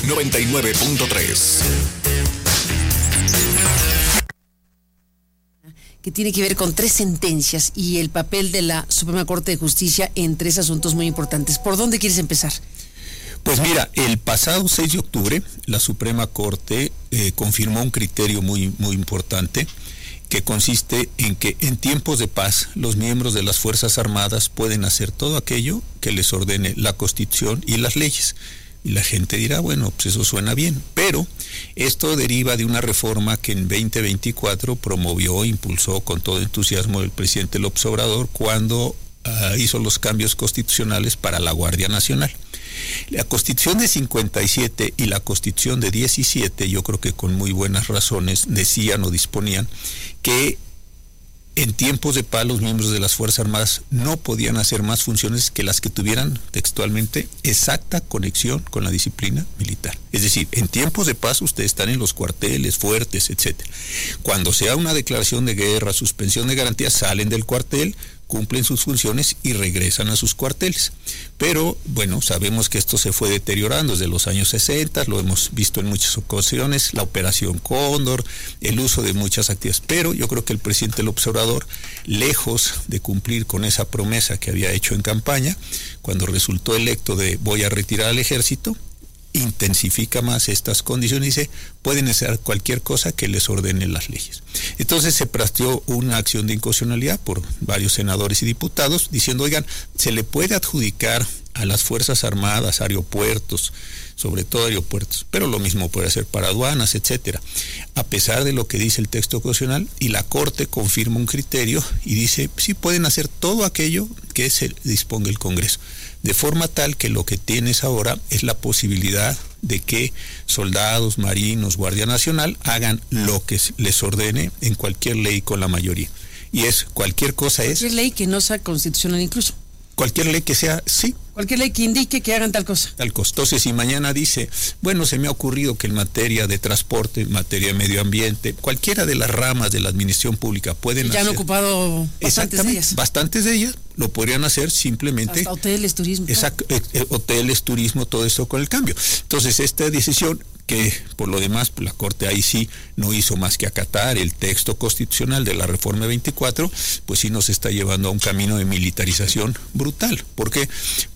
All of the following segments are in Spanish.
99.3. Que tiene que ver con 3 sentencias y el papel de la Suprema Corte de Justicia en 3 asuntos muy importantes. ¿Por dónde quieres empezar? Pues mira, el pasado 6 de octubre la Suprema Corte confirmó un criterio muy importante, que consiste en que en tiempos de paz los miembros de las Fuerzas Armadas pueden hacer todo aquello que les ordene la Constitución y las leyes. Y la gente dirá, bueno, pues eso suena bien, pero esto deriva de una reforma que en 2024 promovió e impulsó con todo entusiasmo el presidente López Obrador cuando hizo los cambios constitucionales para la Guardia Nacional. La Constitución de 57 y la Constitución de 17, yo creo que con muy buenas razones decían o disponían que en tiempos de paz los miembros de las Fuerzas Armadas no podían hacer más funciones que las que tuvieran textualmente exacta conexión con la disciplina militar. Es decir, en tiempos de paz ustedes están en los cuarteles, fuertes, etcétera. Cuando sea una declaración de guerra, suspensión de garantías, salen del cuartel, cumplen sus funciones y regresan a sus cuarteles. Pero, bueno, sabemos que esto se fue deteriorando desde los años 60, lo hemos visto en muchas ocasiones, la Operación Cóndor, el uso de muchas actividades. Pero yo creo que el presidente López Obrador, lejos de cumplir con esa promesa que había hecho en campaña, cuando resultó electo de voy a retirar al ejército, intensifica más estas condiciones y dice, pueden hacer cualquier cosa que les ordenen las leyes. Entonces se planteó una acción de inconstitucionalidad por varios senadores y diputados diciendo, oigan, se le puede adjudicar a las Fuerzas Armadas, aeropuertos, sobre todo aeropuertos, pero lo mismo puede hacer para aduanas, etcétera, a pesar de lo que dice el texto constitucional, y la Corte confirma un criterio y dice, sí pueden hacer todo aquello que se disponga el Congreso, de forma tal que lo que tienes ahora es la posibilidad de que soldados, marinos, Guardia Nacional hagan lo que les ordene en cualquier ley con la mayoría. Y es cualquier cosa es... Cualquier ley que no sea constitucional incluso. Cualquier ley que sea, sí. Cualquier ley que indique que hagan tal cosa. Tal cosa. Entonces, si mañana dice, bueno, se me ha ocurrido que en materia de transporte, en materia de medio ambiente, cualquiera de las ramas de la administración pública pueden hacer... Ya han ocupado bastantes de ellas. Bastantes de ellas lo podrían hacer simplemente... Hasta hoteles, turismo. Exacto, hoteles, turismo, todo esto con el cambio. Entonces, esta decisión que por lo demás la Corte ahí sí no hizo más que acatar el texto constitucional de la reforma 24, pues sí nos está llevando a un camino de militarización brutal. ¿Por qué?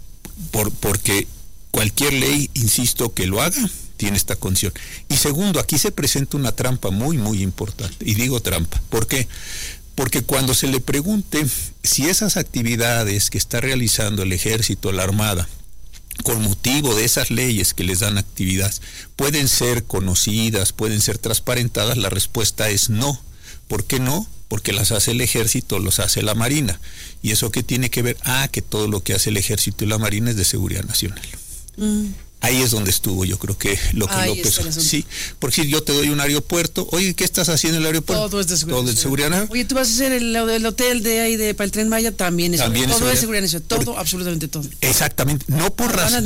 Porque cualquier ley, insisto, que lo haga, tiene esta condición. Y segundo, aquí se presenta una trampa muy importante, y digo trampa, ¿por qué? Porque cuando se le pregunte si esas actividades que está realizando el Ejército, la Armada, con motivo de esas leyes que les dan actividades, pueden ser conocidas, pueden ser transparentadas, la respuesta es no. ¿Por qué no? Porque las hace el Ejército, los hace la Marina. ¿Y eso qué tiene que ver? Que todo lo que hace el Ejército y la Marina es de seguridad nacional. Ahí es donde estuvo, yo creo que lo que López... Sí, porque si yo te doy un aeropuerto, oye, ¿qué estás haciendo en el aeropuerto? Todo es de seguridad. Todo de seguridad nacional. Oye, tú vas a hacer el hotel de ahí para el Tren Maya, también es todo es seguridad nacional, todo, absolutamente todo. Exactamente, no por razón...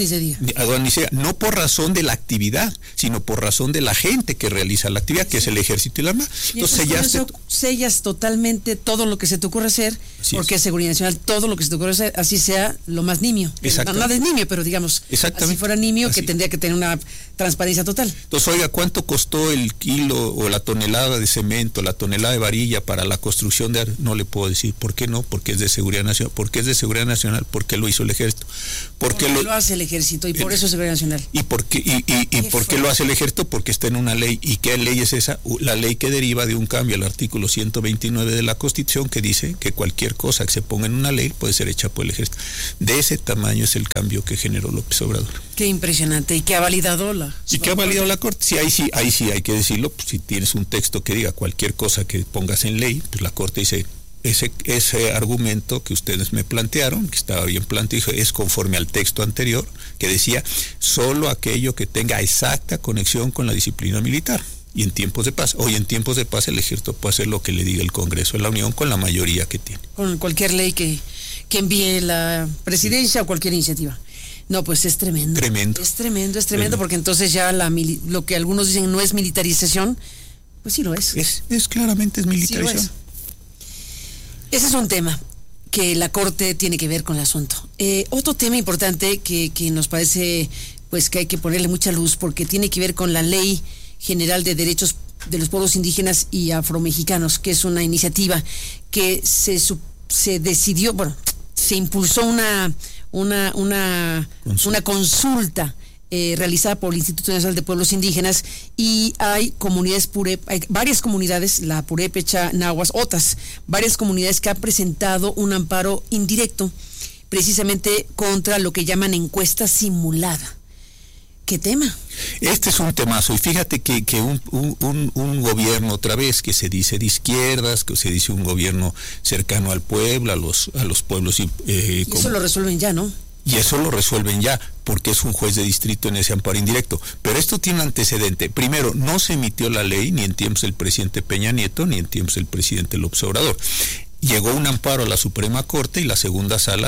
No por razón de la actividad, sino por razón de la gente que realiza la actividad, que es el Ejército y la Armada. Entonces sellas totalmente todo lo que se te ocurre hacer, porque es seguridad nacional, todo lo que se te ocurre hacer, así sea lo más nimio. Nada es nimio, pero digamos, así fuera nimio, que tendría que tener una transparencia total. Entonces, oiga, ¿cuánto costó el kilo o la tonelada de cemento, la tonelada de varilla para la construcción de... No le puedo decir, ¿por qué no? Porque es de seguridad nacional. ¿Por qué es de seguridad nacional? Porque lo hizo el Ejército. Porque lo hace el Ejército y por eso es seguridad nacional. ¿Y por qué lo hace el Ejército? Porque está en una ley. ¿Y qué ley es esa? La ley que deriva de un cambio al artículo 129 de la Constitución, que dice que cualquier cosa que se ponga en una ley puede ser hecha por el Ejército. De ese tamaño es el cambio que generó López Obrador. Qué impresionante. Y que ha validado la... ¿Y qué ha validado la Corte? Sí, ahí sí hay que decirlo. Pues, si tienes un texto que diga cualquier cosa que pongas en ley, pues la Corte dice, ese argumento que ustedes me plantearon, que estaba bien planteado, es conforme al texto anterior, que decía solo aquello que tenga exacta conexión con la disciplina militar. Y en tiempos de paz, hoy en tiempos de paz el Ejército puede hacer lo que le diga el Congreso de la Unión con la mayoría que tiene. Con cualquier ley que envíe la presidencia o cualquier iniciativa. No, pues es tremendo. Es tremendo porque entonces ya lo que algunos dicen no es militarización, pues sí lo es. Es claramente es militarización. Sí ese es un tema que la Corte tiene que ver con el asunto. Otro tema importante que nos parece pues que hay que ponerle mucha luz, porque tiene que ver con la Ley General de Derechos de los Pueblos Indígenas y Afromexicanos, que es una iniciativa que se decidió, bueno, se impulsó una consulta realizada por el Instituto Nacional de Pueblos Indígenas, y hay comunidades hay varias comunidades, la purépecha, nahuas, otras, varias comunidades que han presentado un amparo indirecto precisamente contra lo que llaman encuesta simulada. ¿Qué tema? Este es un temazo, y fíjate que un gobierno, otra vez, que se dice de izquierdas, que se dice un gobierno cercano al pueblo, a los pueblos. Y eso lo resuelven ya, ¿no? Y eso lo resuelven ya, porque es un juez de distrito en ese amparo indirecto. Pero esto tiene un antecedente. Primero, no se emitió la ley ni en tiempos del presidente Peña Nieto, ni en tiempos del presidente López Obrador. Llegó un amparo a la Suprema Corte, y la segunda sala,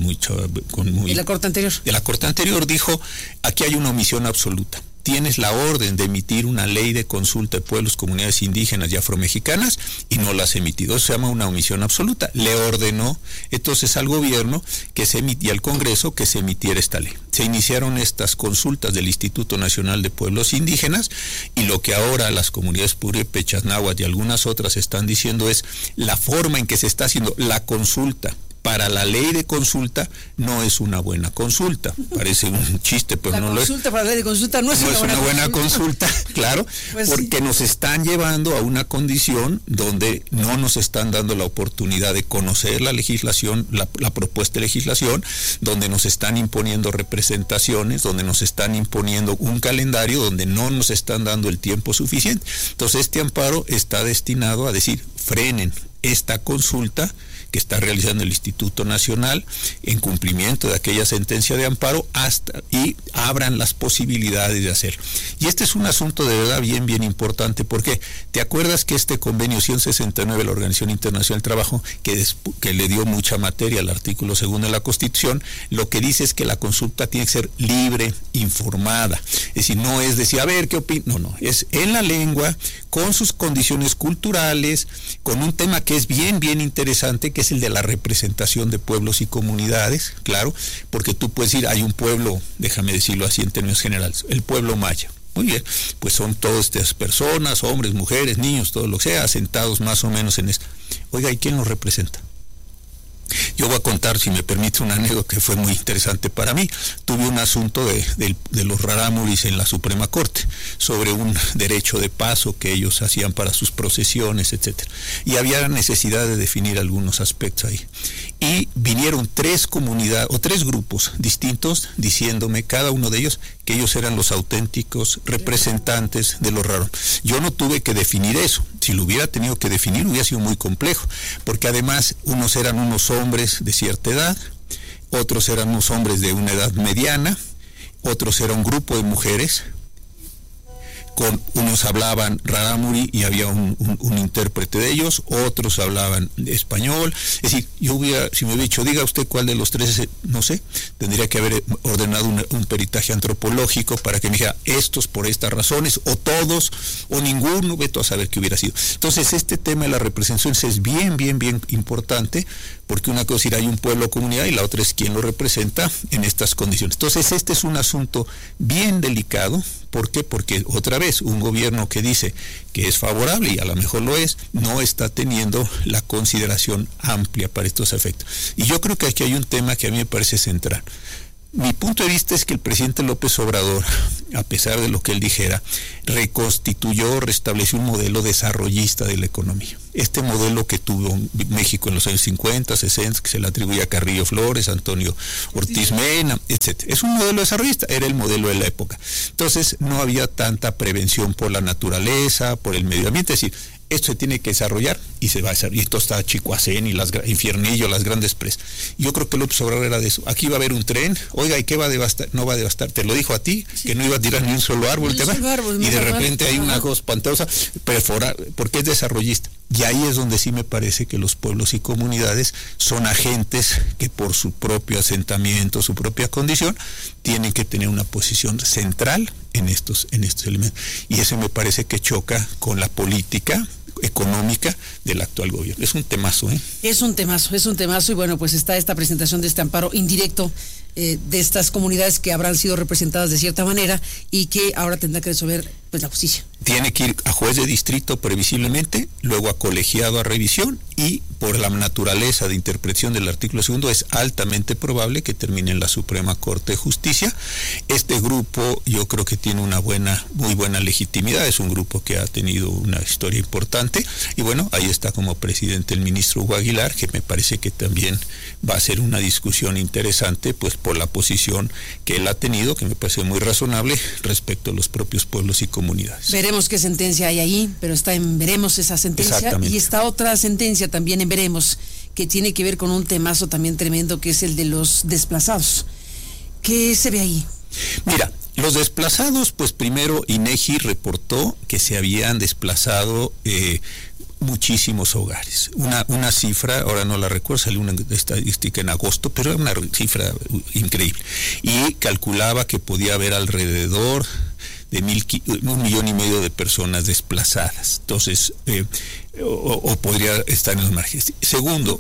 ¿De la Corte anterior? De la Corte anterior, dijo, aquí hay una omisión absoluta. Tienes la orden de emitir una ley de consulta de pueblos, comunidades indígenas y afromexicanas, y no la has emitido. Eso se llama una omisión absoluta. Le ordenó entonces al gobierno y al Congreso que se emitiera esta ley. Se iniciaron estas consultas del Instituto Nacional de Pueblos Indígenas, y lo que ahora las comunidades purépechas, náhuatl y algunas otras están diciendo es la forma en que se está haciendo la consulta para la ley de consulta no es una buena consulta. Parece un chiste, pero no lo es. La consulta para la ley de consulta no es una buena consulta, claro, pues porque sí, nos están llevando a una condición donde no nos están dando la oportunidad de conocer la legislación, la propuesta de legislación, donde nos están imponiendo representaciones, donde nos están imponiendo un calendario, donde no nos están dando el tiempo suficiente. Entonces este amparo está destinado a decir, frenen esta consulta que está realizando el Instituto Nacional en cumplimiento de aquella sentencia de amparo y abran las posibilidades de hacerlo. Y este es un asunto de verdad bien importante, porque ¿te acuerdas que este convenio 169 de la Organización Internacional del Trabajo, que le dio mucha materia al artículo 2 de la Constitución, lo que dice es que la consulta tiene que ser libre, informada? Es decir, no es decir, a ver, ¿qué opina? No, es en la lengua, con sus condiciones culturales, con un tema que es bien interesante, que es el de la representación de pueblos y comunidades, claro, porque tú puedes decir, hay un pueblo, déjame decirlo así en términos generales, el pueblo maya. Muy bien, pues son todas estas personas, hombres, mujeres, niños, todo lo que sea, asentados más o menos en esto. Oiga, ¿y quién los representa? Yo voy a contar, si me permite, una anécdota que fue muy interesante para mí. Tuve un asunto de los rarámuris en la Suprema Corte, sobre un derecho de paso que ellos hacían para sus procesiones, etcétera. Y había necesidad de definir algunos aspectos ahí. Y vinieron 3 grupos distintos diciéndome, cada uno de ellos, que ellos eran los auténticos representantes de los rarámuris. Yo no tuve que definir eso. Si lo hubiera tenido que definir, hubiera sido muy complejo, porque además unos eran unos hombres de cierta edad, otros eran unos hombres de una edad mediana, otros era un grupo de mujeres, unos hablaban rarámuri y había un intérprete de ellos, otros hablaban español. Es decir, si me hubiera dicho, diga usted cuál de los 3, no sé, tendría que haber ordenado un peritaje antropológico para que me dijera, estos por estas razones, o todos, o ninguno, veto a saber qué hubiera sido. Entonces, este tema de la representación es bien importante, porque una cosa es decir, hay un pueblo o comunidad, y la otra es quién lo representa en estas condiciones. Entonces, este es un asunto bien delicado. ¿Por qué? Porque otra vez, un gobierno que dice que es favorable, y a lo mejor lo es, no está teniendo la consideración amplia para estos efectos. Y yo creo que aquí hay un tema que a mí me parece central. Mi punto de vista es que el presidente López Obrador, a pesar de lo que él dijera, restableció un modelo desarrollista de la economía. Este modelo que tuvo México en los años 50, 60, que se le atribuye a Carrillo Flores, Antonio Ortiz Mena, etc. Es un modelo desarrollista, era el modelo de la época. Entonces no había tanta prevención por la naturaleza, por el medio ambiente, es decir, esto se tiene que desarrollar y se va a desarrollar. Y esto está Chicoacén y Infiernillo, las grandes presas. Yo creo que López Obrador era de eso. Aquí va a haber un tren, oiga, ¿y qué va a devastar? No va a devastar. Te lo dijo a ti, sí, que no iba a tirar ni un solo árbol. Y de repente hay una cosa espantosa, perforar, porque es desarrollista. Y ahí es donde sí me parece que los pueblos y comunidades son agentes que por su propio asentamiento, su propia condición, tienen que tener una posición central en estos elementos. Y eso me parece que choca con la política económica del actual gobierno. Es un temazo, ¿eh? Es un temazo, y bueno, pues está esta presentación de este amparo indirecto de estas comunidades que habrán sido representadas de cierta manera y que ahora tendrá que resolver pues la justicia. Tiene que ir a juez de distrito previsiblemente, luego a colegiado a revisión, y por la naturaleza de interpretación del artículo 2 es altamente probable que termine en la Suprema Corte de Justicia. Este grupo yo creo que tiene muy buena legitimidad, es un grupo que ha tenido una historia importante, y bueno, ahí está como presidente el ministro Hugo Aguilar, que me parece que también va a ser una discusión interesante, pues por la posición que él ha tenido, que me parece muy razonable respecto a los propios pueblos y comunidades. Veremos qué sentencia hay ahí, pero está en veremos esa sentencia, y esta otra sentencia también en veremos, que tiene que ver con un temazo también tremendo, que es el de los desplazados. ¿Qué se ve ahí? Mira, los desplazados, pues primero INEGI reportó que se habían desplazado muchísimos hogares. Una cifra, ahora no la recuerdo, salió una estadística en agosto, pero era una cifra increíble. Y calculaba que podía haber alrededor de 1,5 millones de personas desplazadas. Entonces, o podría estar en los márgenes. Segundo,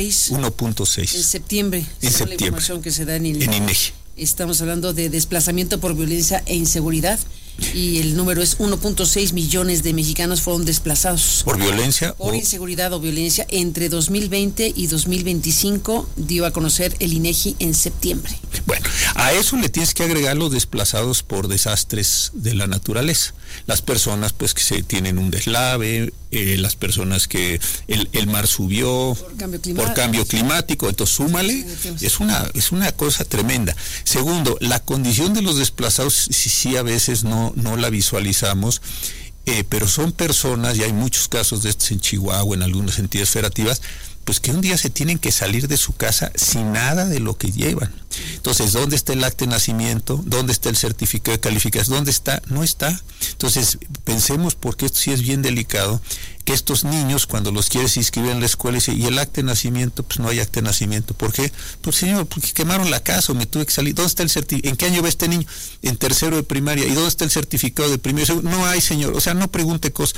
1.6. En septiembre. La información que se da en INEGI. Estamos hablando de desplazamiento por violencia e inseguridad, y el número es 1.6 millones de mexicanos fueron desplazados. ¿Por violencia? Por inseguridad o violencia entre 2020 y 2025, dio a conocer el INEGI en septiembre. Bueno, a eso le tienes que agregar los desplazados por desastres de la naturaleza. Las personas pues que se tienen un deslave, las personas que el mar subió por cambio climático, entonces súmale, es una cosa tremenda. Segundo, la condición de los desplazados sí a veces no la visualizamos, pero son personas, y hay muchos casos de estos en Chihuahua, en algunas entidades federativas, pues que un día se tienen que salir de su casa sin nada de lo que llevan. Entonces, ¿dónde está el acta de nacimiento? ¿Dónde está el certificado de calificación? ¿Dónde está? No está. Entonces, pensemos, porque esto sí es bien delicado, que estos niños, cuando los quieres inscribir en la escuela, y el acta de nacimiento, pues no hay acta de nacimiento. ¿Por qué? Pues señor, porque quemaron la casa o me tuve que salir. ¿Dónde está el certificado? ¿En qué año va este niño? En tercero de primaria. ¿Y dónde está el certificado de primero y segundo? No hay, señor. O sea, no pregunte cosas.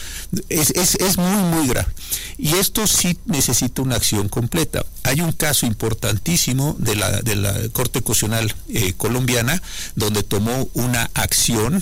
Es muy, muy grave. Y esto sí necesita una acción completa. Hay un caso importantísimo de la Corte Constitucional colombiana, donde tomó una acción,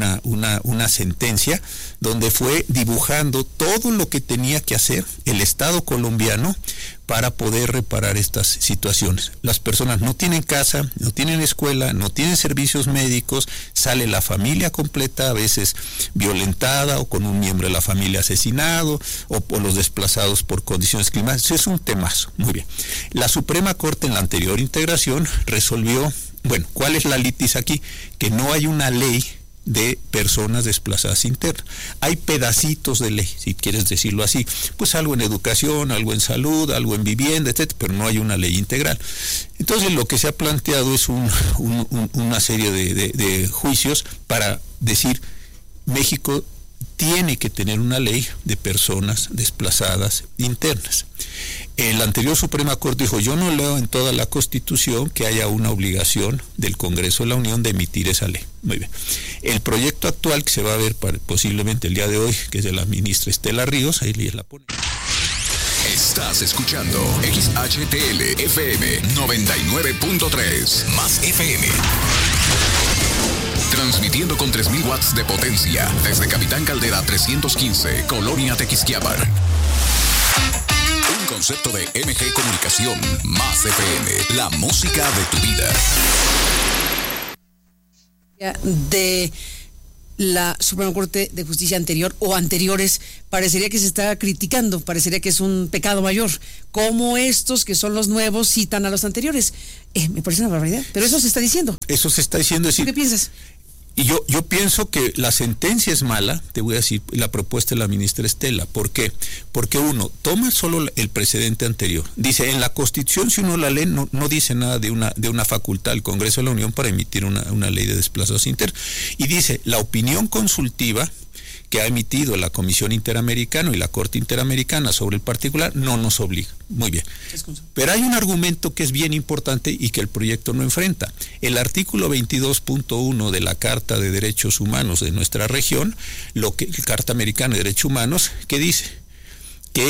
una sentencia, donde fue dibujando todo lo que tenía que hacer el Estado colombiano para poder reparar estas situaciones. Las personas no tienen casa, no tienen escuela, no tienen servicios médicos, sale la familia completa, a veces violentada, o con un miembro de la familia asesinado, o por los desplazados por condiciones climáticas. Es un temazo. Muy bien. La Suprema Corte en la anterior integración resolvió, bueno, ¿cuál es la litis aquí? Que no hay una ley de personas desplazadas internas. Hay pedacitos de ley, si quieres decirlo así, pues algo en educación, algo en salud, algo en vivienda, etcétera, pero no hay una ley integral. Entonces lo que se ha planteado es una serie de juicios para decir, México tiene que tener una ley de personas desplazadas internas. La anterior Suprema Corte dijo, yo no leo en toda la Constitución que haya una obligación del Congreso de la Unión de emitir esa ley. Muy bien. El proyecto actual que se va a ver posiblemente el día de hoy, que es de la ministra Estela Ríos, ahí la pone. Estás escuchando XHTL FM 99.3 más FM. Transmitiendo con 3,000 watts de potencia desde Capitán Caldera 315, Colonia Tequisquiapan. Un concepto de MG Comunicación más FM, la música de tu vida. De la Suprema Corte de Justicia anterior o anteriores, parecería que se está criticando, parecería que es un pecado mayor. Como estos que son los nuevos citan a los anteriores. Me parece una barbaridad, pero eso se está diciendo. Eso se está diciendo. ¿Tú qué piensas? Y yo pienso que la sentencia es mala, te voy a decir, la propuesta de la ministra Estela. ¿Por qué? Porque uno, toma solo el precedente anterior. Dice, en la Constitución, si uno la lee, no dice nada de una facultad del Congreso de la Unión para emitir una ley de desplazados internos. Y dice, la opinión consultiva que ha emitido la Comisión Interamericana y la Corte Interamericana sobre el particular no nos obliga. Muy bien. Pero hay un argumento que es bien importante y que el proyecto no enfrenta. El artículo 22.1 de la Carta de Derechos Humanos de nuestra región, Carta Americana de Derechos Humanos, que dice que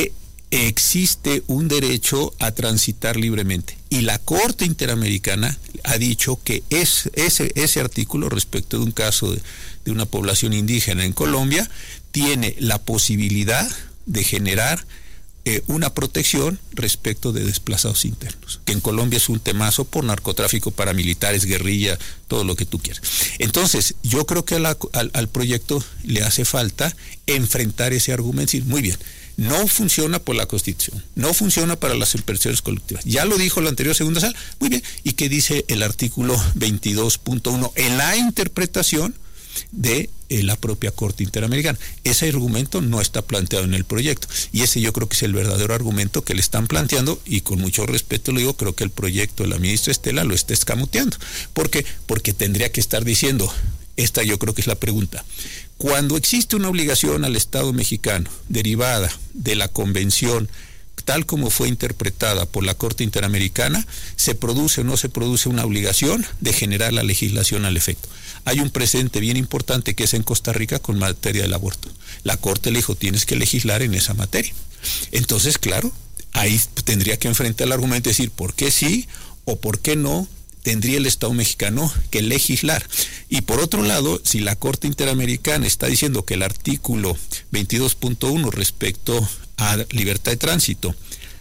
existe un derecho a transitar libremente. Y la Corte Interamericana ha dicho que ese artículo, respecto de un caso de una población indígena en Colombia, tiene la posibilidad de generar una protección respecto de desplazados internos, que en Colombia es un temazo por narcotráfico, paramilitares, guerrilla, todo lo que tú quieras. Entonces, yo creo que al proyecto le hace falta enfrentar ese argumento y decir, muy bien, no funciona por la Constitución, no funciona para las inversiones colectivas. Ya lo dijo la anterior segunda sala, muy bien, ¿y qué dice el artículo 22.1 en la interpretación de la propia Corte Interamericana? Ese argumento no está planteado en el proyecto, y ese yo creo que es el verdadero argumento que le están planteando, y con mucho respeto lo digo, creo que el proyecto de la ministra Estela lo está escamoteando. ¿Por qué? Porque tendría que estar diciendo, esta yo creo que es la pregunta, cuando existe una obligación al Estado mexicano derivada de la convención tal como fue interpretada por la Corte Interamericana, ¿se produce o no se produce una obligación de generar la legislación al efecto? Hay un precedente bien importante que es en Costa Rica con materia del aborto. La Corte le dijo, tienes que legislar en esa materia. Entonces, claro, ahí tendría que enfrentar el argumento y decir, ¿por qué sí o por qué no tendría el Estado mexicano que legislar? Y por otro lado, si la Corte Interamericana está diciendo que el artículo 22.1 respecto a libertad de tránsito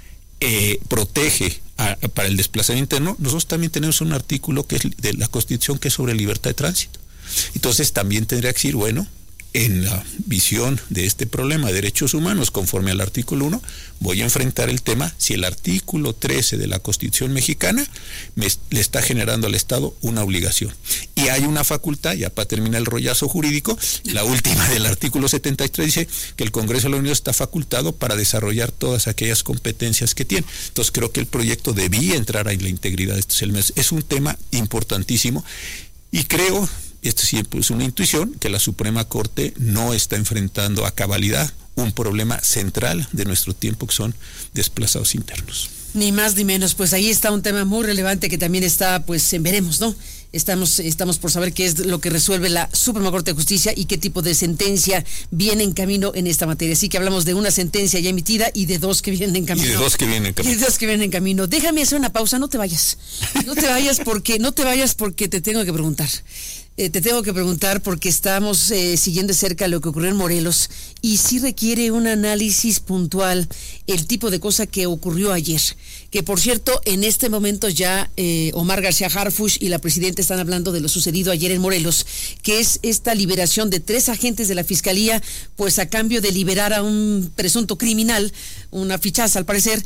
protege para el desplazamiento interno, nosotros también tenemos un artículo que es de la Constitución que es sobre libertad de tránsito. Entonces también tendría que decir, bueno, en la visión de este problema de derechos humanos, conforme al artículo 1, voy a enfrentar el tema si el artículo 13 de la Constitución mexicana le está generando al Estado una obligación. Y hay una facultad, ya para terminar el rollazo jurídico, la última del artículo 73 dice que el Congreso de la Unión está facultado para desarrollar todas aquellas competencias que tiene. Entonces creo que el proyecto debía entrar ahí la integridad de estos elementos. Es un tema importantísimo y creo, esto sí es una intuición, que la Suprema Corte no está enfrentando a cabalidad un problema central de nuestro tiempo, que son desplazados internos. Ni más ni menos, pues ahí está un tema muy relevante que también está, pues veremos, ¿no? Estamos por saber qué es lo que resuelve la Suprema Corte de Justicia y qué tipo de sentencia viene en camino en esta materia. Así que hablamos de una sentencia ya emitida y de dos que vienen en camino. Y de dos que vienen en camino. Déjame hacer una pausa, no te vayas. No te vayas porque te tengo que preguntar. Te tengo que preguntar porque estamos siguiendo de cerca lo que ocurrió en Morelos y sí requiere un análisis puntual el tipo de cosa que ocurrió ayer. Que por cierto, en este momento ya Omar García Harfuch y la presidenta están hablando de lo sucedido ayer en Morelos, que es esta liberación de 3 agentes de la Fiscalía, pues a cambio de liberar a un presunto criminal, una fichaza al parecer,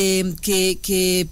que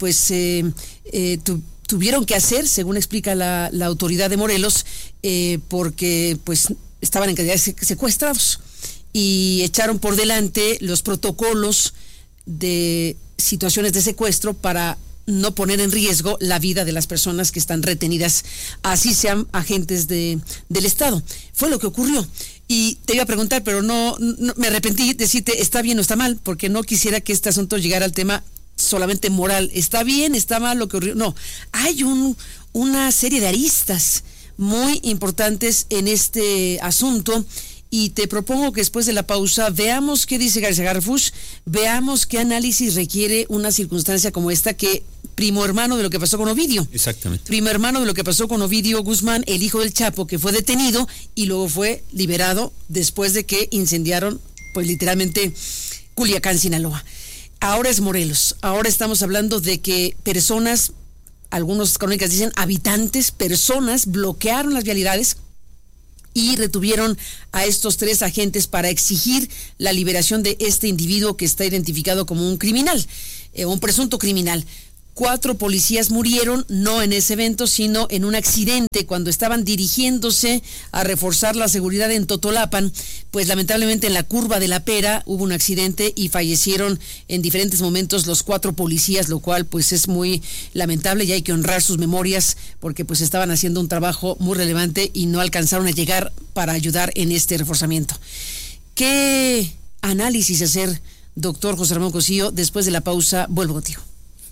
tuvieron que hacer, según explica la autoridad de Morelos, porque pues estaban en calidad de secuestrados y echaron por delante los protocolos de situaciones de secuestro para no poner en riesgo la vida de las personas que están retenidas, así sean agentes del Estado. Fue lo que ocurrió. Y te iba a preguntar, pero no me arrepentí de decirte, ¿está bien o está mal? Porque no quisiera que este asunto llegara al tema solamente moral. ¿Está bien? ¿Está mal lo que ocurrió? No, hay una serie de aristas muy importantes en este asunto y te propongo que después de la pausa veamos qué dice García Harfuch, veamos qué análisis requiere una circunstancia como esta, que primo hermano de lo que pasó con Ovidio. Exactamente. Primo hermano de lo que pasó con Ovidio Guzmán, el hijo del Chapo, que fue detenido y luego fue liberado después de que incendiaron, pues literalmente, Culiacán, Sinaloa. Ahora es Morelos. Ahora estamos hablando de que personas, algunos crónicas dicen habitantes, personas bloquearon las vialidades y retuvieron a estos 3 agentes para exigir la liberación de este individuo que está identificado como un criminal, un presunto criminal. 4 policías murieron, no en ese evento, sino en un accidente cuando estaban dirigiéndose a reforzar la seguridad en Totolapan. Pues lamentablemente en la curva de La Pera hubo un accidente y fallecieron en diferentes momentos los 4 policías, lo cual pues es muy lamentable y hay que honrar sus memorias porque pues estaban haciendo un trabajo muy relevante y no alcanzaron a llegar para ayudar en este reforzamiento. ¿Qué análisis hacer, doctor José Ramón Cosío? Después de la pausa vuelvo contigo.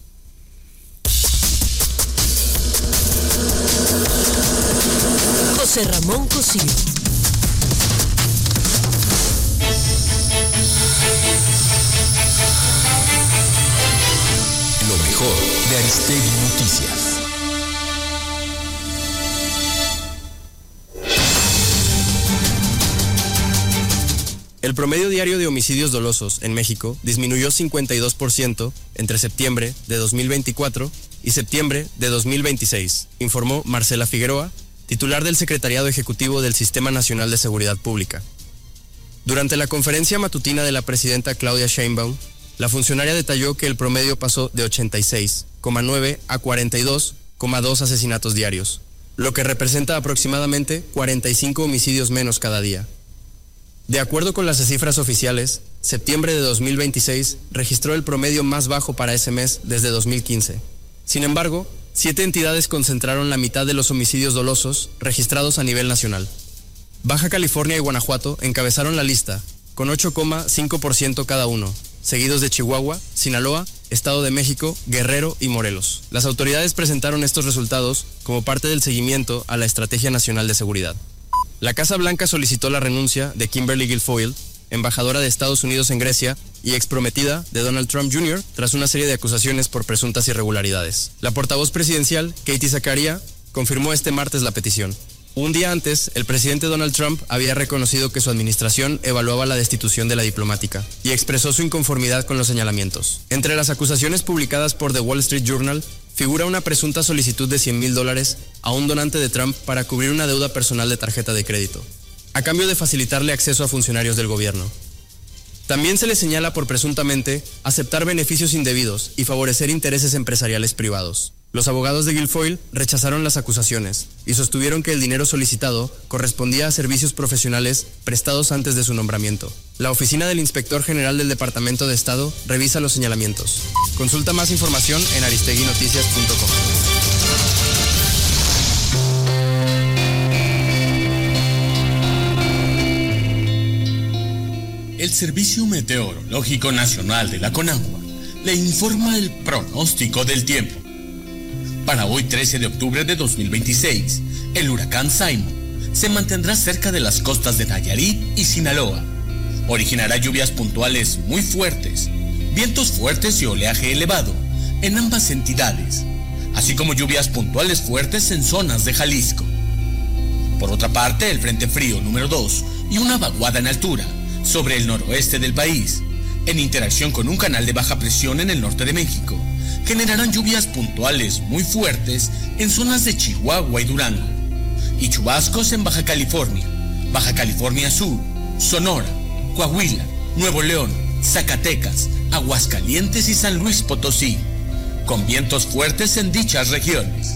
José Ramón Cosío. Aristegui Noticias. El promedio diario de homicidios dolosos en México disminuyó 52% entre septiembre de 2024 y septiembre de 2026, informó Marcela Figueroa, titular del Secretariado Ejecutivo del Sistema Nacional de Seguridad Pública. Durante la conferencia matutina de la presidenta Claudia Sheinbaum, la funcionaria detalló que el promedio pasó de 86,9 a 42,2 asesinatos diarios, lo que representa aproximadamente 45 homicidios menos cada día. De acuerdo con las cifras oficiales, septiembre de 2026 registró el promedio más bajo para ese mes desde 2015. Sin embargo, 7 entidades concentraron la mitad de los homicidios dolosos registrados a nivel nacional. Baja California y Guanajuato encabezaron la lista, con 8,5% cada uno, seguidos de Chihuahua, Sinaloa, Estado de México, Guerrero y Morelos. Las autoridades presentaron estos resultados como parte del seguimiento a la Estrategia Nacional de Seguridad. La Casa Blanca solicitó la renuncia de Kimberly Guilfoyle, embajadora de Estados Unidos en Grecia y exprometida de Donald Trump Jr., tras una serie de acusaciones por presuntas irregularidades. La portavoz presidencial, Katie Zakaria, confirmó este martes la petición. Un día antes, el presidente Donald Trump había reconocido que su administración evaluaba la destitución de la diplomática y expresó su inconformidad con los señalamientos. Entre las acusaciones publicadas por The Wall Street Journal, figura una presunta solicitud de $100,000 a un donante de Trump para cubrir una deuda personal de tarjeta de crédito, a cambio de facilitarle acceso a funcionarios del gobierno. También se le señala por presuntamente aceptar beneficios indebidos y favorecer intereses empresariales privados. Los abogados de Guilfoyle rechazaron las acusaciones y sostuvieron que el dinero solicitado correspondía a servicios profesionales prestados antes de su nombramiento. La oficina del Inspector General del Departamento de Estado revisa los señalamientos. Consulta más información en aristeguinoticias.com. El Servicio Meteorológico Nacional de la Conagua le informa el pronóstico del tiempo. Para hoy 13 de octubre de 2026, el huracán Simon se mantendrá cerca de las costas de Nayarit y Sinaloa. Originará lluvias puntuales muy fuertes, vientos fuertes y oleaje elevado en ambas entidades, así como lluvias puntuales fuertes en zonas de Jalisco. Por otra parte, el Frente Frío número 2 y una vaguada en altura sobre el noroeste del país, en interacción con un canal de baja presión en el norte de México, generarán lluvias puntuales muy fuertes en zonas de Chihuahua y Durango, y chubascos en Baja California Sur, Sonora, Coahuila, Nuevo León, Zacatecas, Aguascalientes y San Luis Potosí, con vientos fuertes en dichas regiones.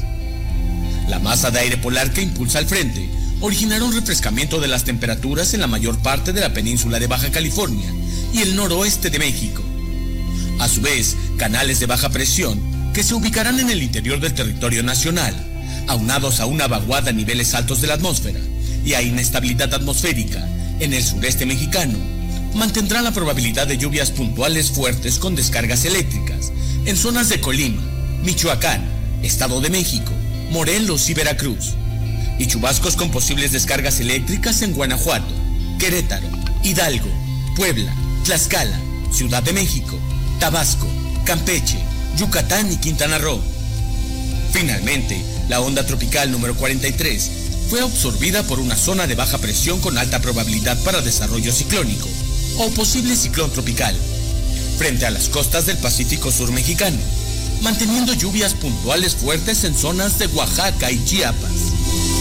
La masa de aire polar que impulsa el frente originará un refrescamiento de las temperaturas en la mayor parte de la península de Baja California y el noroeste de México. A su vez, canales de baja presión que se ubicarán en el interior del territorio nacional, aunados a una vaguada a niveles altos de la atmósfera y a inestabilidad atmosférica en el sureste mexicano, mantendrá la probabilidad de lluvias puntuales fuertes con descargas eléctricas en zonas de Colima, Michoacán, Estado de México, Morelos y Veracruz, y chubascos con posibles descargas eléctricas en Guanajuato, Querétaro, Hidalgo, Puebla, Tlaxcala, Ciudad de México, Tabasco, Campeche, Yucatán y Quintana Roo. Finalmente, la onda tropical número 43 fue absorbida por una zona de baja presión con alta probabilidad para desarrollo ciclónico o posible ciclón tropical, frente a las costas del Pacífico Sur mexicano, manteniendo lluvias puntuales fuertes en zonas de Oaxaca y Chiapas.